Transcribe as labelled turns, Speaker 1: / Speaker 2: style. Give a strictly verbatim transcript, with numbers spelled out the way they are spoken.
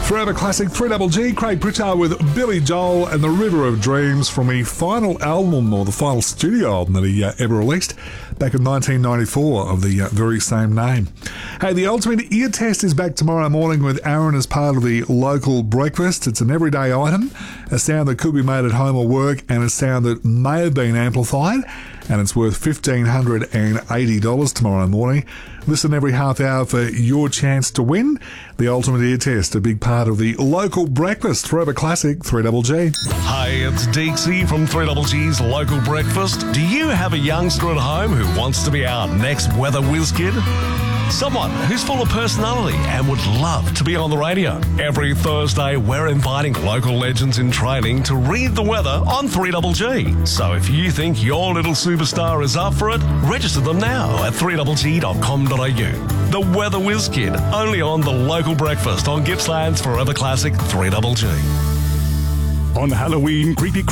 Speaker 1: Forever Classic three Double G, Craig Pritchard with Billy Joel and The River of Dreams from the final album, or the final studio album that he uh, ever released back in nineteen ninety-four of the uh, very same name. Hey, the Ultimate Ear Test is back tomorrow morning with Aaron as part of the local breakfast. It's an everyday item, a sound that could be made at home or work, and a sound that may have been amplified, and it's worth fifteen hundred eighty dollars tomorrow morning. Listen every half hour for your chance to win the Ultimate Ear Test, a big part of the local breakfast. Forever Classic three Double G.
Speaker 2: Hey, it's Deeksy from three Double G's Local Breakfast. Do you have a youngster at home who wants to be our next weather whiz kid? Someone who's full of personality and would love to be on the radio. Every Thursday, we're inviting local legends in training to read the weather on three Double G. So if you think your little superstar is up for it, register them now at three double g dot com dot a u. The Weather Whiz Kid, only on the Local Breakfast on Gippsland's Forever Classic three Double G.
Speaker 3: On Halloween, creepy